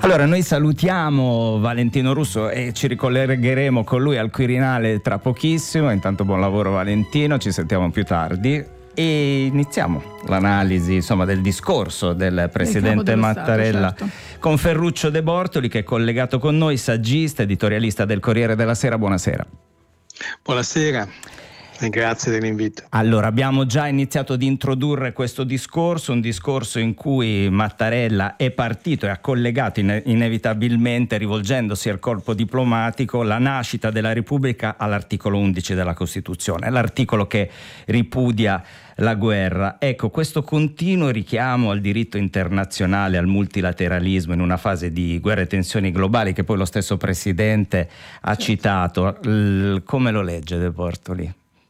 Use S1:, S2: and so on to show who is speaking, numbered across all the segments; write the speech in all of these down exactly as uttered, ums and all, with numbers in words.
S1: Allora noi salutiamo Valentino Russo e ci ricollegheremo con lui al Quirinale tra pochissimo. Intanto buon lavoro Valentino, ci sentiamo più tardi e iniziamo l'analisi insomma del discorso del presidente Mattarella Stato, certo. Con Ferruccio De Bortoli, che è collegato con noi, saggista, editorialista del Corriere della Sera. Buonasera.
S2: Buonasera. Grazie dell'invito.
S1: Allora, abbiamo già iniziato ad introdurre questo discorso, un discorso in cui Mattarella è partito e ha collegato in- inevitabilmente, rivolgendosi al corpo diplomatico, la nascita della Repubblica all'articolo undici della Costituzione, l'articolo che ripudia la guerra. Ecco, questo continuo richiamo al diritto internazionale, al multilateralismo in una fase di guerre e tensioni globali che poi lo stesso Presidente ha certo. citato, L- come lo legge De Bortoli?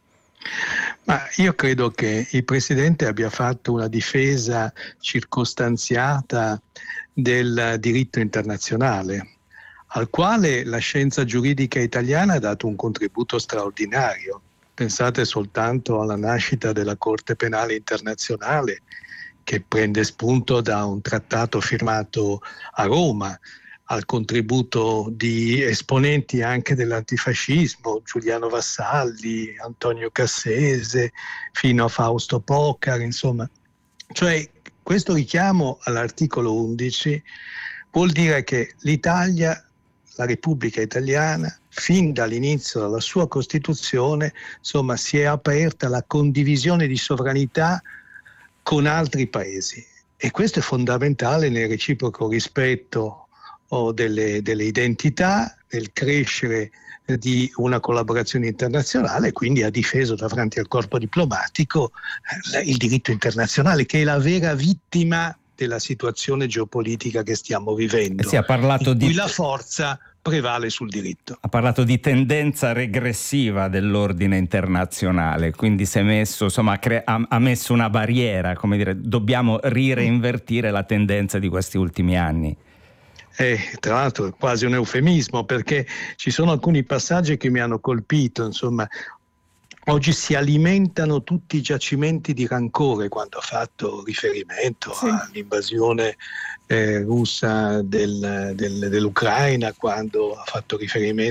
S2: Ma io credo che il Presidente abbia fatto una difesa circostanziata del diritto internazionale, al quale la scienza giuridica italiana ha dato un contributo straordinario. Pensate soltanto alla nascita della Corte Penale Internazionale, che prende spunto da un trattato firmato a Roma, al contributo di esponenti anche dell'antifascismo, Giuliano Vassalli, Antonio Cassese, fino a Fausto Pocar, insomma. Cioè, questo richiamo all'articolo undici vuol dire che l'Italia, la Repubblica Italiana, fin dall'inizio della sua Costituzione, insomma, si è aperta alla condivisione di sovranità con altri paesi. E questo è fondamentale nel reciproco rispetto o delle, delle identità, nel crescere di una collaborazione internazionale, quindi ha difeso davanti al corpo diplomatico eh, il diritto internazionale, che è la vera vittima della situazione geopolitica che stiamo vivendo,
S1: eh sì, ha parlato
S2: in cui
S1: di...
S2: la forza prevale sul diritto.
S1: Ha parlato di tendenza regressiva dell'ordine internazionale, quindi si è messo, insomma, ha, cre- ha, ha messo una barriera, come dire, dobbiamo reinvertire la tendenza di questi ultimi anni.
S2: Eh, tra l'altro è quasi un eufemismo, perché ci sono alcuni passaggi che mi hanno colpito, insomma. Oggi si alimentano tutti i giacimenti di rancore, quando ha fatto riferimento sì. all'invasione eh, russa del, del, dell'Ucraina, quando ha fatto riferimento